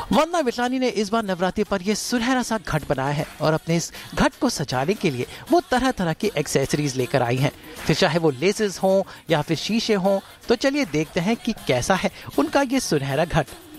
वंदना विटलानी ने इस बार नवरात्रि पर ये सुनहरा सा घट बनाया है और अपने इस घट को सजाने के लिए वो तरह तरह की एक्सेसरीज लेकर आई हैं। फिर चाहे वो लेसेस हों या फिर शीशे हों, तो चलिए देखते हैं कि कैसा है उनका ये सुनहरा घट।